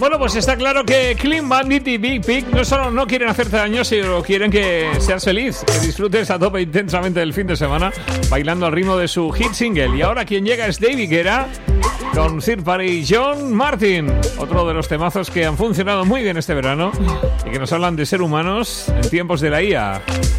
Bueno, pues está claro que Clean Bandit y Big Pig no solo no quieren hacerte daño, sino quieren que seas feliz, que disfrutes a tope intensamente del fin de semana, bailando al ritmo de su hit single. Y ahora quien llega es David Guetta con Third Party John Martin, otro de los temazos que han funcionado muy bien este verano y que nos hablan de ser humanos en tiempos de la IA.